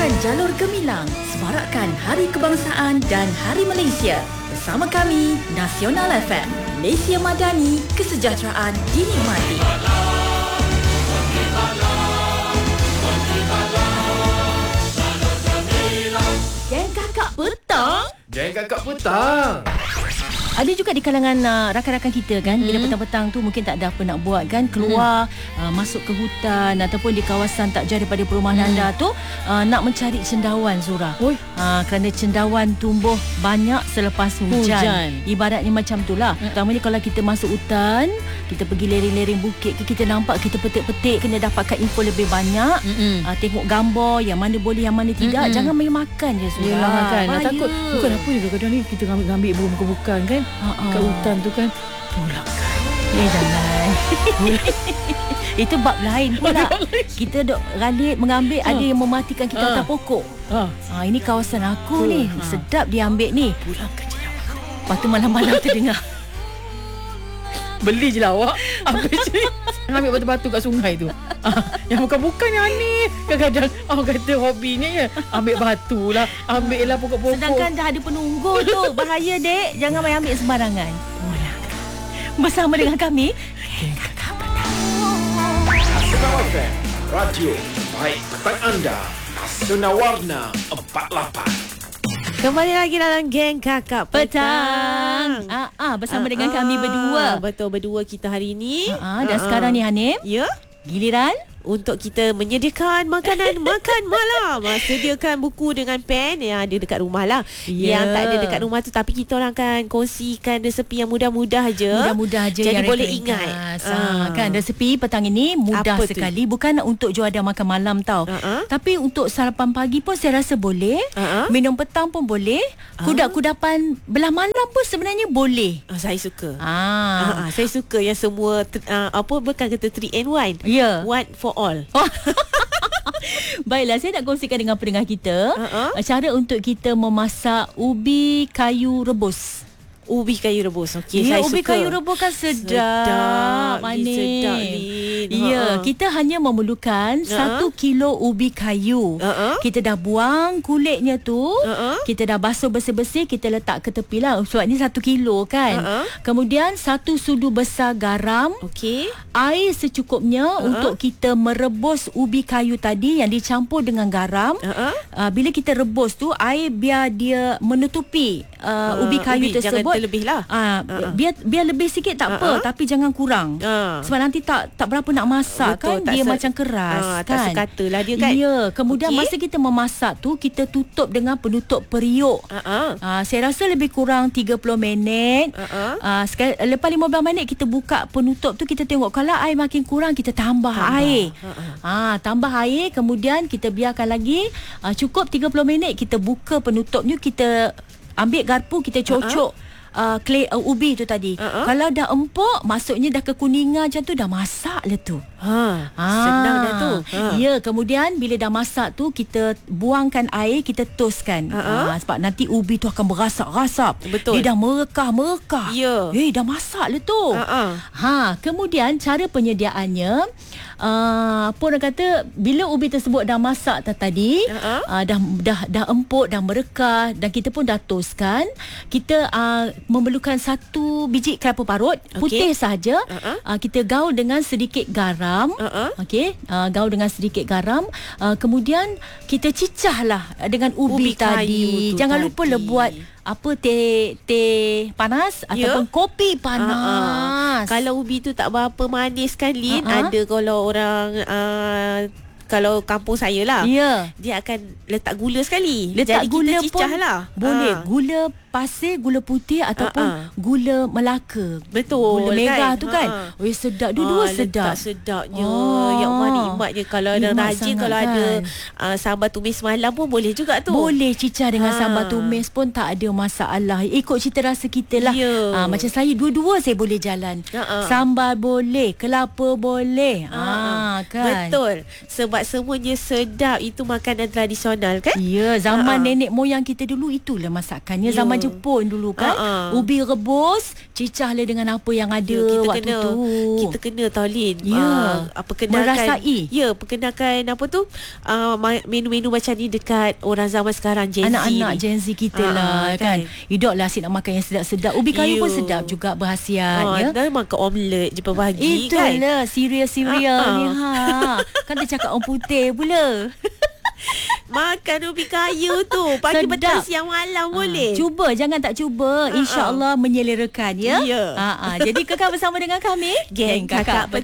Ramaikan jalur gemilang, semarakkan Hari Kebangsaan dan Hari Malaysia. Bersama kami, Nasional FM, Malaysia Madani, kesejahteraan dinikmati. Geng Kakak Petang. Geng Kakak Petang. Ada juga di kalangan rakan-rakan kita kan, bila petang-petang tu mungkin tak ada apa nak buat kan, keluar masuk ke hutan ataupun di kawasan tak jauh daripada perumahan anda tu, nak mencari cendawan, Zura. Kerana cendawan tumbuh banyak selepas hujan. Ibaratnya macam tu lah. Terutamanya kalau kita masuk hutan, kita pergi lereng-lereng bukit ke, kita nampak, kita petik-petik, kena dapatkan info lebih banyak. Tengok gambar yang mana boleh, yang mana tidak. Jangan main makan je, Zura. Yelah kan, takut bukan apa je kadang ni kita ambil bukan kan, kat hutan tu kan pulakan. Jangan. Itu bab lain pula. Kita duk ralik mengambil, ada yang mematikan kita atas pokok. Ini kawasan aku ni. Sedap dia ambil ni. Pulakan je lah. Lepas tu malam-malam terdengar. Beli je lah awak. Ambil batu-batu kat sungai tu. Yang bukan-bukan yang aneh. Kadang-kadang awak kata hobinya ya, ambil batu lah, ambil lah pokok-pokok. Sedangkan dah ada penunggu tu. Bahaya, dek. Jangan main ambil sembarangan. Bersama dengan kami, Geng Kakak Petang. Nasional FM, radio baik petang anda. Nasional Warna 48. Kembali lagi dalam Geng Kakak Petang. Bersama dengan kami berdua. Betul, berdua kita hari ini. Dan sekarang ni, Hanif, Ya, giliran untuk kita menyediakan makanan makan malam. Sediakan buku dengan pen yang ada dekat rumah lah. Yang tak ada dekat rumah tu, tapi kita orang akan kongsikan resepi yang mudah-mudah je. Mudah-mudah je jadi yang boleh ringkas. ingat. Kan resepi petang ini mudah Apa sekali. Bukan untuk juadah makan malam tau. Tapi untuk sarapan pagi pun saya rasa boleh. Minum petang pun boleh. Kudapan belah malam pun sebenarnya boleh. Saya suka. Ah. Saya suka yang semua bukan kata 3 in 1. Ya. One for all. Baiklah, saya nak kongsikan dengan pendengar kita cara untuk kita memasak ubi kayu rebus. Ubi kayu rebus. Okey, Ya, saya ubi suka. kayu rebus kan sedap. Manis. Sedap, Lin. Ya, kita hanya memerlukan 1 kilo ubi kayu. Kita dah buang kulitnya tu. Kita dah basuh bersih-bersih, kita letak ke tepi lah. Sebab ni 1 kilo kan. Kemudian 1 sudu besar garam. Okey. Air secukupnya untuk kita merebus ubi kayu tadi yang dicampur dengan garam. Bila kita rebus tu, air biar dia menutupi ubi kayu tersebut. Jangan terlebih lah. Biar lebih sikit tak apa, tapi jangan kurang. Sebab nanti tak berapa nak masak. Betul, kan dia macam keras kan. Tak sekata lah dia kan. Ya, kemudian masa kita memasak tu, kita tutup dengan penutup periuk. Saya rasa lebih kurang 30 minit. Lepas 15 minit kita buka penutup tu, kita tengok kalau air makin kurang, kita tambah air. Tambah air, kemudian kita biarkan lagi cukup 30 minit, kita buka penutupnya, kita ambil garpu, kita cocok ubi tu tadi. Kalau dah empuk, maksudnya dah kekuningan macam tu, dah masak lah tu. Senang dah tu. Ya, kemudian bila dah masak tu, kita buangkan air, kita toskan. Sebab nanti ubi tu akan berasap-rasap. Betul. Dia dah merekah-merekah. Ya. Dah masak lah tu. Kemudian cara penyediaannya, apa orang kata, bila ubi tersebut dah masak tadi, dah empuk, dah merekah, dan kita pun dah toskan, kita memerlukan 1 biji kelapa parut putih saja. Kita gaul dengan sedikit garam. Gaul dengan sedikit garam. Kemudian kita cicahlah dengan ubi tadi. Jangan lupa buat teh panas ataupun kopi panas. Kalau ubi tu tak berapa manis kan, Lin, ada kalau orang kalau kampung saya lah, dia akan letak gula sekali. Letak jadi gula kita cicah pun lah. boleh. Gula pasir, gula putih ataupun gula Melaka. Betul. Gula merah kan? tu kan. Sedap. Dua-dua sedap. Sedapnya. Ya Allah, nikmatnya. Kalau ada rajin, kalau kan ada sambal tumis malam pun boleh juga tu. Boleh cicah dengan sambal tumis pun tak ada masalah. Ikut cita rasa kita lah. Macam saya, dua-dua saya boleh jalan. Sambal boleh, kelapa boleh. kan. Betul. Sebab semuanya sedap. Itu makanan tradisional kan? Ya, zaman nenek moyang kita dulu itulah masakannya. Zaman Jepun dulu kan. Ubi rebus, cicahlah dengan apa yang ada waktu tu. Kita kena tahu Lin. Merasai. Perkenalkan apa tu? Menu-menu macam ni dekat orang zaman sekarang, Gen Z anak-anak ni. Gen Z kita lah kan. Hiduplah asyik nak makan yang sedap-sedap. Ubi kayu pun sedap juga, berhasiat ya. Dan makan omelette je pagi kan. Itulah cereal ni Kan dia cakap orang putih pula. Makan ubi kayu tu pagi, petang, siang, malam boleh. Cuba, jangan tak cuba. InsyaAllah menyelerakan ya. Ya. Jadi kekal bersama dengan kami, Geng Kakak